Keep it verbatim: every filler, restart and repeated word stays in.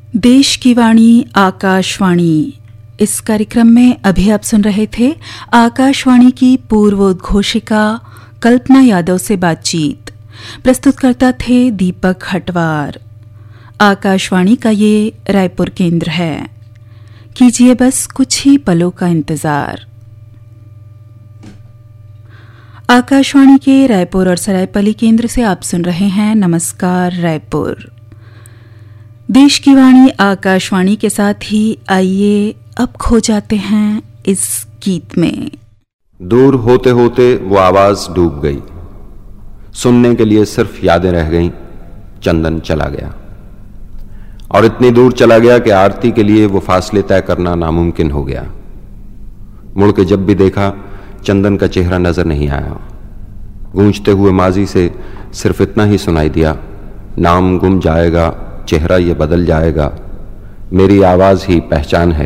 देश की वाणी आकाशवाणी। इस कार्यक्रम में अभी आप सुन रहे थे आकाशवाणी की पूर्वोद्घोषिका कल्पना यादव से बातचीत। प्रस्तुतकर्ता थे दीपक हटवार। आकाशवाणी का ये रायपुर केंद्र है। कीजिए बस कुछ ही पलों का इंतजार। आकाशवाणी के रायपुर और सरायपली केंद्र से आप सुन रहे हैं नमस्कार रायपुर। देश की वाणी आकाशवाणी के साथ ही आइए अब खो जाते हैं इस गीत में। दूर होते होते वो आवाज डूब गई, सुनने के लिए सिर्फ यादें रह गईं। चंदन चला गया और इतनी दूर चला गया कि आरती के लिए वो फासले तय करना नामुमकिन हो गया। मुड़ के जब भी देखा चंदन का चेहरा नजर नहीं आया। गूंजते हुए माजी से सिर्फ इतना ही सुनाई दिया, नाम गुम जाएगा, चेहरा ये बदल जाएगा, मेरी आवाज ही पहचान है।